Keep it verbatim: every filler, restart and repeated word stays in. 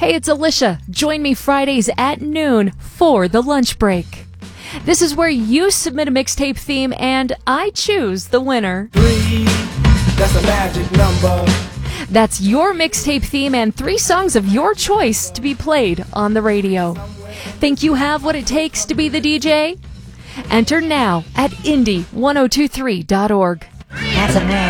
Hey, it's Alicia. Join me Fridays at noon for the lunch break. This is where you submit a mixtape theme and I choose the winner. Three, that's a magic number. That's your mixtape theme and three songs of your choice to be played on the radio. Think you have what it takes to be the D J? Enter now at indie ten twenty-three dot org. That's a man.